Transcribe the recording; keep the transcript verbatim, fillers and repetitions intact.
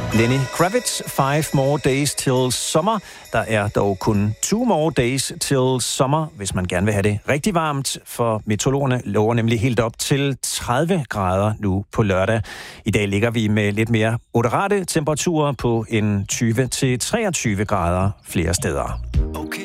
Lenny Kravitz, Five More Days Till Summer. Der er dog kun Two More Days Till Summer, hvis man gerne vil have det rigtig varmt, for meteorologerne lover nemlig helt op til tredive grader nu på lørdag. I dag ligger vi med lidt mere moderate temperaturer på en tyve til treogtyve grader flere steder. Okay.